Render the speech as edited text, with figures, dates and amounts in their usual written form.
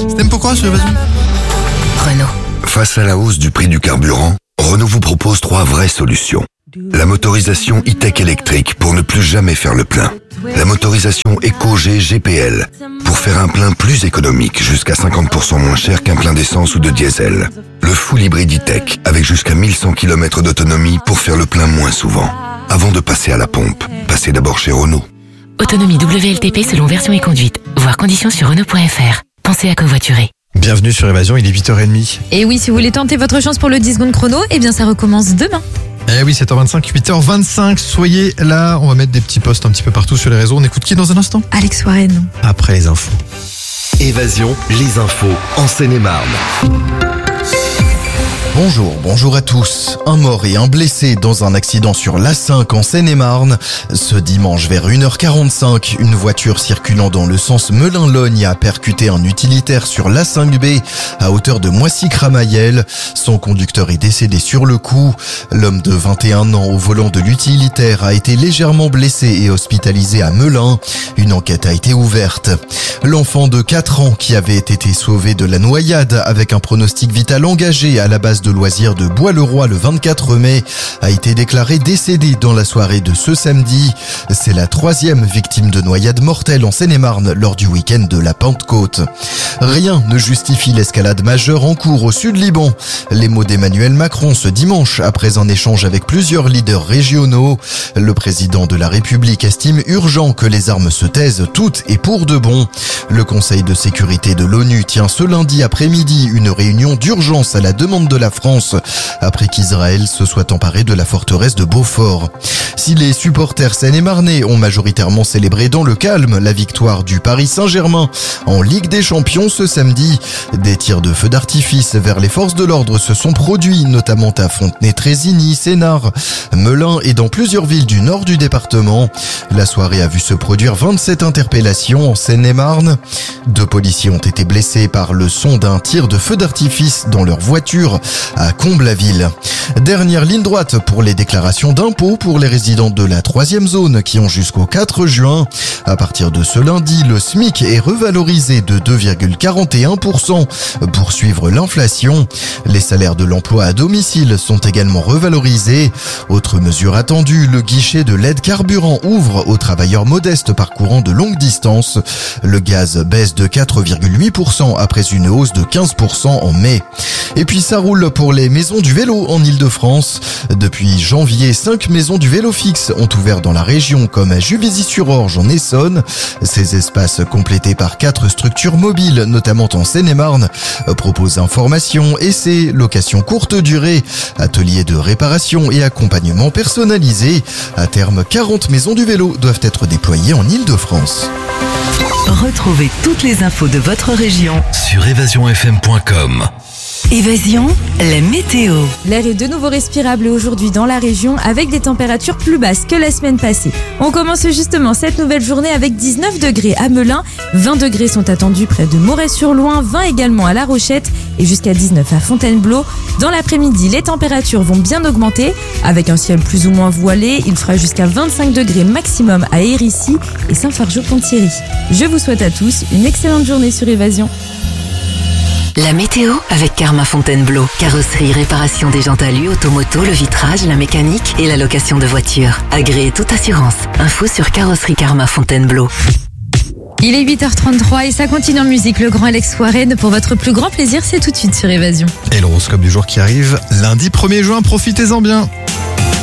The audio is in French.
C'était pourquoi sur Évasion? Renault. Face à la hausse du prix du carburant, Renault vous propose 3 vraies solutions. La motorisation e-tech électrique pour ne plus jamais faire le plein. La motorisation EcoG GPL pour faire un plein plus économique, jusqu'à 50% moins cher qu'un plein d'essence ou de diesel. Le full hybride e-tech avec jusqu'à 1100 km d'autonomie pour faire le plein moins souvent. Avant de passer à la pompe, passez d'abord chez Renault. Autonomie WLTP selon version et conduite. Voir conditions sur Renault.fr. Pensez à covoiturer. Bienvenue sur Évasion, il est 8h30. Et oui, si vous voulez tenter votre chance pour le 10 secondes chrono, eh bien ça recommence demain. Eh oui, 7h25, 8h25, soyez là. On va mettre des petits posts un petit peu partout sur les réseaux. On écoute qui dans un instant? Alex Warren. Après les infos. Évasion, les infos en Seine-et-Marne. Bonjour à tous. Un mort et un blessé dans un accident sur l'A5 en Seine-et-Marne. Ce dimanche vers 1h45, une voiture circulant dans le sens Melun-Logne a percuté un utilitaire sur l'A5B à hauteur de Moissy-Cramayel. Son conducteur est décédé sur le coup. L'homme de 21 ans au volant de l'utilitaire a été légèrement blessé et hospitalisé à Melun. Une enquête a été ouverte. L'enfant de 4 ans qui avait été sauvé de la noyade avec un pronostic vital engagé à la base de loisirs de Bois-le-Roi le 24 mai a été déclaré décédé dans la soirée de ce samedi. C'est la 3e victime de noyade mortelle en Seine-et-Marne lors du week-end de la Pentecôte. Rien ne justifie l'escalade majeure en cours au Sud-Liban. Les mots d'Emmanuel Macron ce dimanche après un échange avec plusieurs leaders régionaux. Le président de la République estime urgent que les armes se taisent toutes et pour de bon. Le Conseil de sécurité de l'ONU tient ce lundi après-midi une réunion d'urgence à la demande de la France après qu'Israël se soit emparé de la forteresse de Beaufort. Si les supporters seine-et-marnais ont majoritairement célébré dans le calme la victoire du Paris Saint-Germain en Ligue des Champions ce samedi, des tirs de feux d'artifice vers les forces de l'ordre se sont produits, notamment à Fontenay-Trésigny, Sénart, Melun et dans plusieurs villes du nord du département. La soirée a vu se produire 27 interpellations en Seine-et-Marne. 2 policiers ont été blessés par le son d'un tir de feu d'artifice dans leur voiture à Comble-la-Ville. Dernière ligne droite pour les déclarations d'impôts pour les résidents de la 3e zone qui ont jusqu'au 4 juin. À partir de ce lundi, le SMIC est revalorisé de 2,41% pour suivre l'inflation. Les salaires de l'emploi à domicile sont également revalorisés. Autre mesure attendue, le guichet de l'aide carburant ouvre aux travailleurs modestes parcourant de longues distances. Le gaz baisse de 4,8% après une hausse de 15% en mai. Et puis ça roule pour les maisons du vélo en Ile-de-France. Depuis janvier, 5 maisons du vélo fixe ont ouvert dans la région comme à Juvisy-sur-Orge en Essonne. Ces espaces complétés par 4 structures mobiles, notamment en Seine-et-Marne, proposent information, essais, location courte durée, ateliers de réparation et accompagnement personnalisé. À terme, 40 maisons du vélo doivent être déployées en Ile-de-France. Retrouvez toutes les infos de votre région Sur évasionfm.com. Évasion, la météo. L'air est de nouveau respirable aujourd'hui dans la région avec des températures plus basses que la semaine passée. On commence justement cette nouvelle journée avec 19 degrés à Melun, 20 degrés sont attendus près de Moret-sur-Loing, 20 également à La Rochette et jusqu'à 19 à Fontainebleau. Dans l'après-midi, les températures vont bien augmenter avec un ciel plus ou moins voilé. Il fera jusqu'à 25 degrés maximum à Hérisy et Saint-Fargeau-Ponthierry. Je vous souhaite à tous une excellente journée sur Évasion. La météo avec Karma Fontainebleau. Carrosserie, réparation des jantes alu, automoto, le vitrage, la mécanique et la location de voitures. Agréé toute assurance. Info sur Carrosserie Karma Fontainebleau. Il est 8h33 et ça continue en musique. Le grand Alex Warren, pour votre plus grand plaisir, c'est tout de suite sur Évasion. Et l'horoscope du jour qui arrive lundi 1er juin, profitez-en bien.